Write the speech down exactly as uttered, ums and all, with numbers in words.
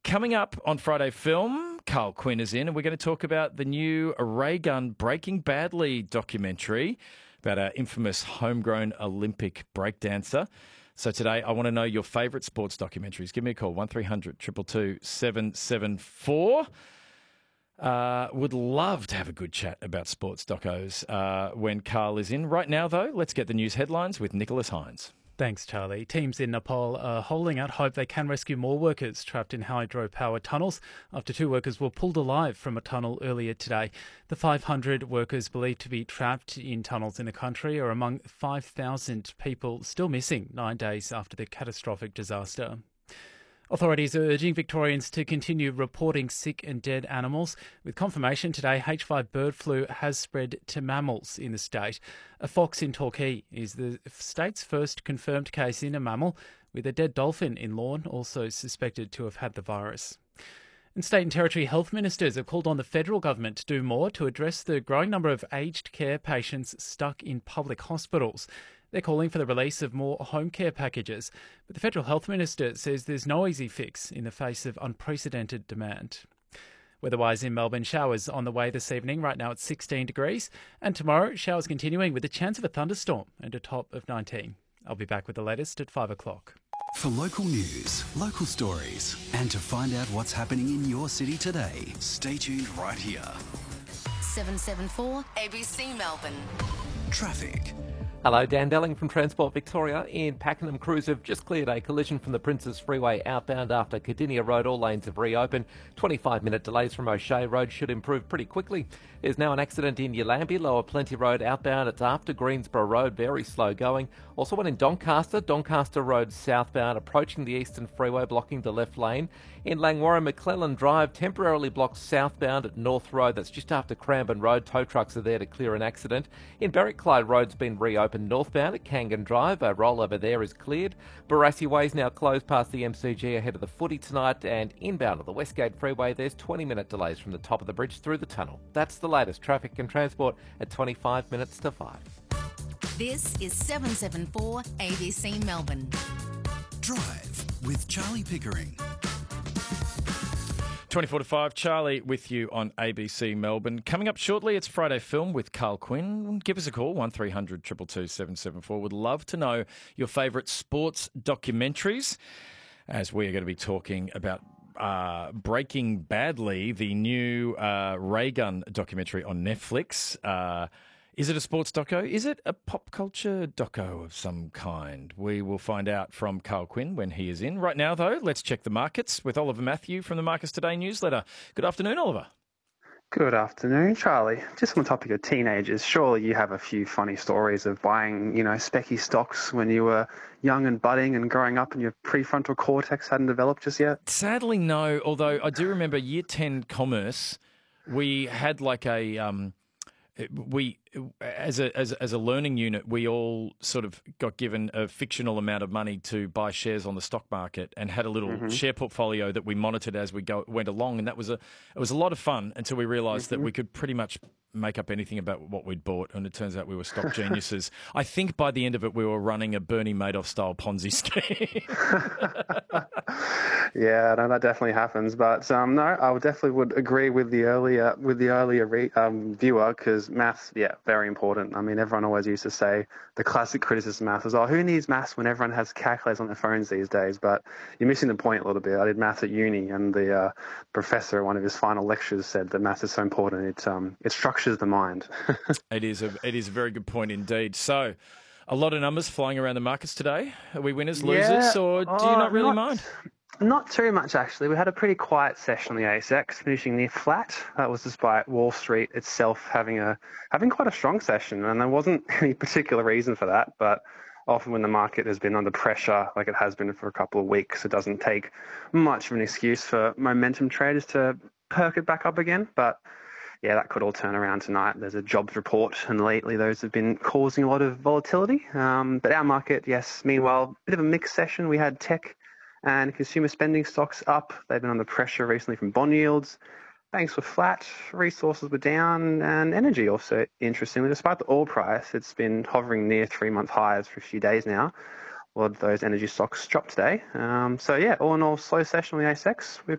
coming up on Friday Film, Carl Quinn is in, and we're going to talk about the new Ray Gun Breaking Badly documentary about our infamous homegrown Olympic breakdancer. So today, I want to know your favourite sports documentaries. Give me a call, one three hundred two two two seven seven four. Uh, would love to have a good chat about sports docos uh, when Carl is in. Right now, though, let's get the news headlines with Nicholas Hines. Thanks, Charlie. Teams in Nepal are holding out hope they can rescue more workers trapped in hydropower tunnels after two workers were pulled alive from a tunnel earlier today. The five hundred workers believed to be trapped in tunnels in the country are among five thousand people still missing nine days after the catastrophic disaster. Authorities are urging Victorians to continue reporting sick and dead animals. With confirmation today, H five bird flu has spread to mammals in the state. A fox in Torquay is the state's first confirmed case in a mammal, with a dead dolphin in Lorne also suspected to have had the virus. And state and territory health ministers have called on the federal government to do more to address the growing number of aged care patients stuck in public hospitals. They're calling for the release of more home care packages, but the Federal Health Minister says there's no easy fix in the face of unprecedented demand. Weather-wise in Melbourne, showers on the way this evening. Right now it's sixteen degrees, and tomorrow showers continuing with a chance of a thunderstorm and a top of nineteen. I'll be back with the latest at five o'clock. For local news, local stories, and to find out what's happening in your city today, stay tuned right here. seven seven four A B C Melbourne. Traffic. Hello, Dan Delling from Transport Victoria. In Pakenham, crews have just cleared a collision from the Princes Freeway outbound after Cardinia Road. All lanes have reopened. twenty-five minute delays from O'Shea Road should improve pretty quickly. There's now an accident in Yallambie, Lower Plenty Road outbound. It's after Greensborough Road, very slow going. Also one in Doncaster, Doncaster Road southbound, approaching the Eastern Freeway, blocking the left lane. In Langwarrin, McClellan Drive, temporarily blocked southbound at North Road. That's just after Cranbourne Road. Tow trucks are there to clear an accident. In Berwick, Clyde Road's been reopened northbound at Kangan Drive. A rollover there is cleared. Barassi Way's now closed past the M C G ahead of the footy tonight. And inbound of the Westgate Freeway, there's twenty minute delays from the top of the bridge through the tunnel. That's the latest traffic and transport at twenty-five minutes to five. This is seven seven four A B C Melbourne. Drive with Charlie Pickering. twenty-four to five, Charlie with you on A B C Melbourne. Coming up shortly, it's Friday Film with Carl Quinn. Give us a call, one three hundred two two two seven seven four. Would love to know your favourite sports documentaries, as we are going to be talking about uh, Breaking Badly, the new uh, Ray Gun documentary on Netflix. Uh, Is it a sports doco? Is it a pop culture doco of some kind? We will find out from Carl Quinn when he is in. Right now, though, let's check the markets with Oliver Matthew from the Marcus Today newsletter. Good afternoon, Oliver. Good afternoon, Charlie. Just on the topic of teenagers, surely you have a few funny stories of buying, you know, specky stocks when you were young and budding and growing up and your prefrontal cortex hadn't developed just yet? Sadly, no, although I do remember year ten commerce, we had like a... Um, We, as a as as a learning unit, we all sort of got given a fictional amount of money to buy shares on the stock market, and had a little mm-hmm. share portfolio that we monitored as we go went along, and that was a it was a lot of fun until we realised mm-hmm. that we could pretty much make up anything about what we'd bought, and it turns out we were stock geniuses. I think by the end of it, we were running a Bernie Madoff style Ponzi scheme. Yeah, no, that definitely happens. But um, no, I would definitely would agree with the earlier with the earlier re, um, viewer, because maths, yeah, very important. I mean, everyone always used to say the classic criticism of maths was, oh, who needs maths when everyone has calculators on their phones these days? But you're missing the point a little bit. I did maths at uni, and the uh, professor, one of his final lectures, said that maths is so important. It um, it structures the mind. It is a it is a very good point indeed. So, a lot of numbers flying around the markets today. Are we winners, losers, yeah. or do oh, you not really not, mind? Not too much, actually. We had a pretty quiet session on the A S X, finishing near flat. That was despite Wall Street itself having a having quite a strong session, and there wasn't any particular reason for that. But often when the market has been under pressure, like it has been for a couple of weeks, it doesn't take much of an excuse for momentum traders to perk it back up again. But yeah, that could all turn around tonight. There's a jobs report, and lately those have been causing a lot of volatility. Um, but our market, yes, meanwhile, a bit of a mixed session. We had tech and consumer spending stocks up. They've been under pressure recently from bond yields. Banks were flat, resources were down, and energy also, interestingly, despite the oil price, it's been hovering near three-month highs for a few days now. A lot of those energy stocks dropped today. Um, so, yeah, all in all, slow session on the A S X. We're